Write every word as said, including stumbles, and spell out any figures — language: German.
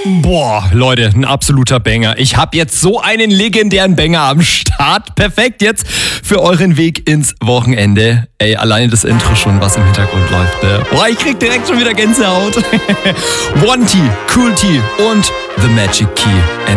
Boah, Leute, ein absoluter Banger. Ich habe jetzt so einen legendären Banger am Start. Perfekt jetzt für euren Weg ins Wochenende. Ey, alleine das Intro schon, was im Hintergrund läuft. Ne? Boah, ich krieg direkt schon wieder Gänsehaut. One T, Cool T und The Magic Key.